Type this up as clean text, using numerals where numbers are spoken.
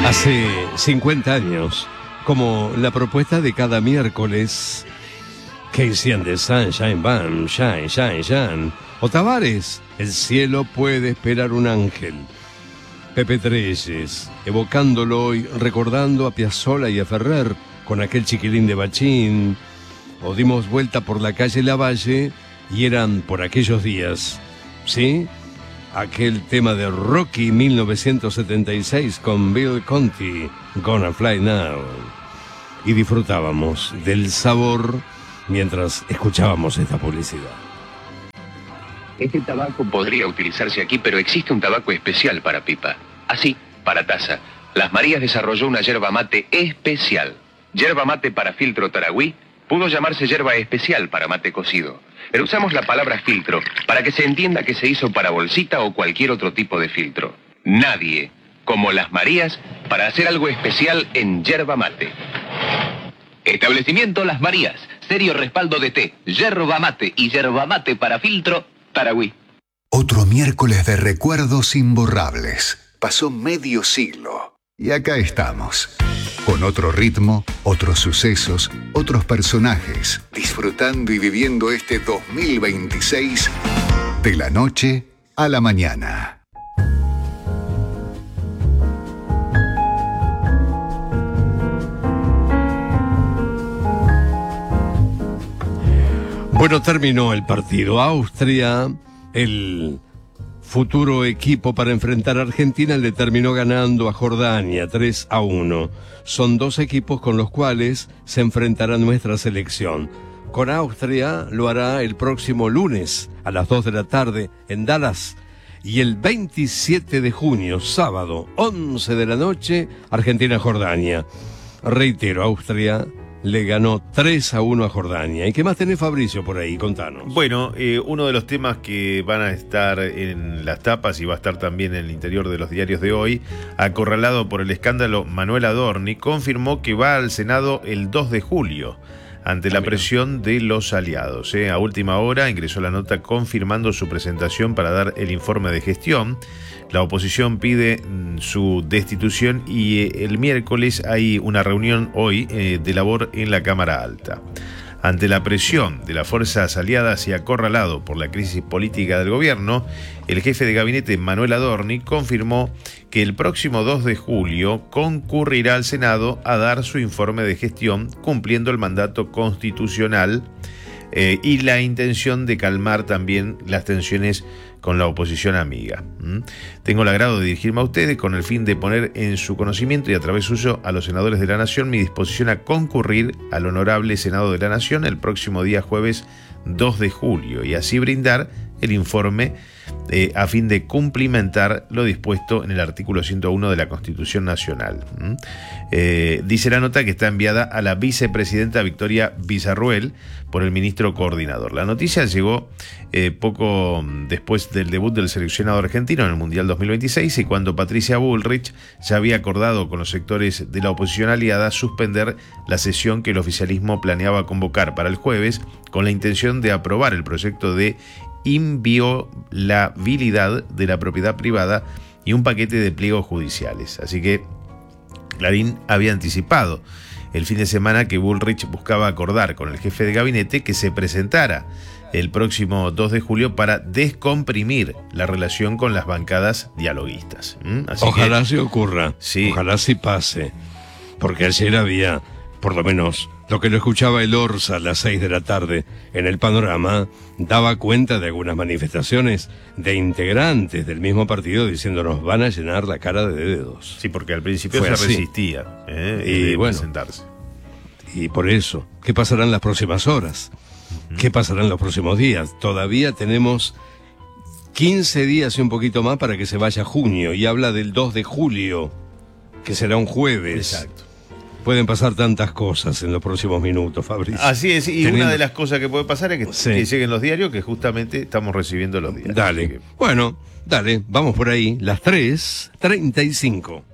Hace 50 años, como la propuesta de cada miércoles, Casey and the Sunshine Band, Shine, Shine, Shine, o Tavares, El cielo puede esperar un ángel. Pepe Treyes, evocándolo y recordando a Piazzolla y a Ferrer con aquel chiquilín de Bachín, o dimos vuelta por la calle Lavalle y eran por aquellos días, ¿sí? Aquel tema de Rocky 1976 con Bill Conti, Gonna Fly Now. Y disfrutábamos del sabor mientras escuchábamos esta publicidad. Este tabaco podría utilizarse aquí, pero existe un tabaco especial para pipa. Así, para taza. Las Marías desarrolló una yerba mate especial. Yerba mate para filtro Taragüí pudo llamarse yerba especial para mate cocido. Pero usamos la palabra filtro para que se entienda que se hizo para bolsita o cualquier otro tipo de filtro. Nadie, como Las Marías, para hacer algo especial en yerba mate. Establecimiento Las Marías, serio respaldo de té, yerba mate y yerba mate para filtro Taragüí. Otro miércoles de recuerdos imborrables. Pasó medio siglo y acá estamos. Con otro ritmo, otros sucesos, otros personajes, disfrutando y viviendo este 2026 de la noche a la mañana. Bueno, terminó el partido. Austria, el futuro equipo para enfrentar a Argentina, le terminó ganando a Jordania 3-1. Son dos equipos con los cuales se enfrentará nuestra selección. Con Austria lo hará el próximo lunes a las 2 de la tarde en Dallas. Y el 27 de junio, sábado, 11 de la noche, Argentina-Jordania. Reitero, Austria le ganó 3-1 a Jordania. ¿Y qué más tenés, Fabricio, por ahí? Contanos. Bueno, uno de los temas que van a estar en las tapas y va a estar también en el interior de los diarios de hoy, acorralado por el escándalo, Manuel Adorni confirmó que va al Senado el 2 de julio. Ante la presión de los aliados. A última hora ingresó la nota confirmando su presentación para dar el informe de gestión. La oposición pide su destitución y el miércoles hay una reunión hoy de labor en la Cámara Alta. Ante la presión de las fuerzas aliadas y acorralado por la crisis política del gobierno, el jefe de gabinete Manuel Adorni confirmó que el próximo 2 de julio concurrirá al Senado a dar su informe de gestión, cumpliendo el mandato constitucional y la intención de calmar también las tensiones con la oposición amiga. Tengo el agrado de dirigirme a ustedes con el fin de poner en su conocimiento y a través suyo a los senadores de la Nación mi disposición a concurrir al Honorable Senado de la Nación el próximo día jueves 2 de julio y así brindar el informe a fin de cumplimentar lo dispuesto en el artículo 101 de la Constitución Nacional. Dice la nota que está enviada a la vicepresidenta Victoria Villarruel por el ministro coordinador. La noticia llegó poco después del debut del seleccionado argentino en el Mundial 2026 y cuando Patricia Bullrich ya había acordado con los sectores de la oposición aliada suspender la sesión que el oficialismo planeaba convocar para el jueves con la intención de aprobar el proyecto de inviolabilidad de la propiedad privada y un paquete de pliegos judiciales. Así que Clarín había anticipado el fin de semana que Bullrich buscaba acordar con el jefe de gabinete que se presentara el próximo 2 de julio para descomprimir la relación con las bancadas dialoguistas. Así ojalá que, se ocurra, sí. Ojalá sí pase, porque ayer había, por lo menos lo que lo escuchaba el Orsa a las 6 de la tarde en el Panorama, daba cuenta de algunas manifestaciones de integrantes del mismo partido diciéndonos van a llenar la cara de dedos. Sí, porque al principio fue se así. resistía Y bueno, presentarse. Y por eso, ¿qué pasará en las próximas horas? ¿Qué pasará en los próximos días? Todavía tenemos 15 días y un poquito más para que se vaya junio y habla del 2 de julio, que será un jueves. Exacto. Pueden pasar tantas cosas en los próximos minutos, Fabricio. Así es, y una de las cosas que puede pasar es que, sí, que lleguen los diarios, que justamente estamos recibiendo los diarios. Dale. Bueno, dale, vamos por ahí, las 3:35.